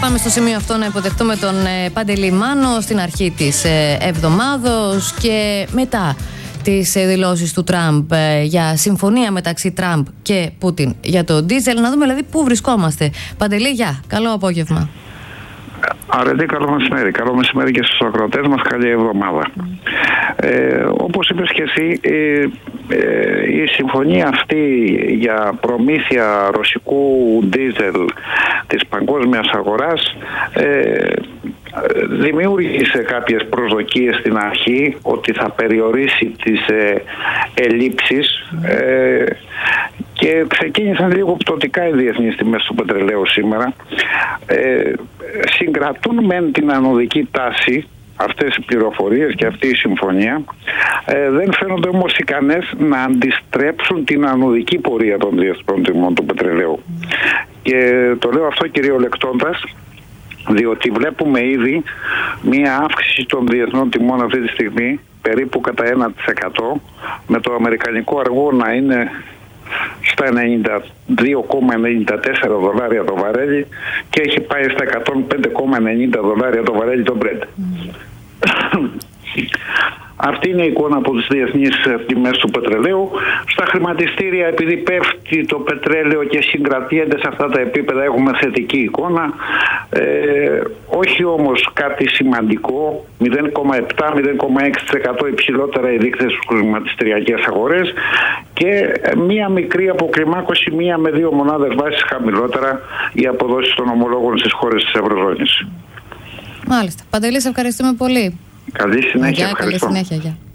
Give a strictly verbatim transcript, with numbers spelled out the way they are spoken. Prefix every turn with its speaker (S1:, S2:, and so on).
S1: πάμε στο σημείο αυτό να υποδεχτούμε τον ε, Παντελή Μάνο στην αρχή της ε, εβδομάδος και μετά τις ε, δηλώσεις του Τραμπ ε, για συμφωνία μεταξύ Τραμπ και Πούτιν για το ντίζελ. Να δούμε δηλαδή πού βρισκόμαστε. Παντελή, γεια. Καλό απόγευμα.
S2: Αρετή, καλό μεσημέρι. Καλό μεσημέρι και στους ακροατές μας. Καλή εβδομάδα. Mm. Ε, όπως είπες και εσύ, ε, ε, η συμφωνία αυτή για προμήθεια ρωσικού ντίζελ της παγκόσμιας αγοράς ε, δημιούργησε κάποιες προσδοκίες στην αρχή ότι θα περιορίσει τις ε, ελλείψεις ε, και ξεκίνησαν λίγο πτωτικά οι διεθνείς τιμές του πετρελαίου σήμερα. Ε, συγκρατούν μεν την ανωδική τάση αυτές οι πληροφορίες και αυτή η συμφωνία, ε, δεν φαίνονται όμως ικανές να αντιστρέψουν την ανωδική πορεία των διεθνών τιμών του πετρελαίου. Και το λέω αυτό κυριολεκτώντας, διότι βλέπουμε ήδη μία αύξηση των διεθνών τιμών αυτή τη στιγμή περίπου κατά ένα τοις εκατό, με το αμερικανικό αργό να είναι στα ενενήντα δύο κόμμα ενενήντα τέσσερα δολάρια το βαρέλι και έχει πάει στα εκατόν πέντε κόμμα ενενήντα δολάρια το βαρέλι το Brent. Mm. Αυτή είναι η εικόνα από τις διεθνείς τιμές του πετρελαίου. Στα χρηματιστήρια, επειδή πέφτει το πετρέλαιο και συγκρατιέται σε αυτά τα επίπεδα, έχουμε θετική εικόνα. Ε, όχι όμως κάτι σημαντικό, μηδέν κόμμα επτά με μηδέν κόμμα έξι τοις εκατό υψηλότερα οι δείκτες στις χρηματιστηριακές αγορές και μία μικρή αποκλιμάκωση, μία με δύο μονάδες βάσης χαμηλότερα οι αποδόσεις των ομολόγων στις χώρες της Ευρωζώνης.
S1: Μάλιστα. Παντελή, σε ευχαριστούμε πολύ.
S2: Καλή συνέχεια.
S1: Γεια, καλή συνέχεια. Γεια.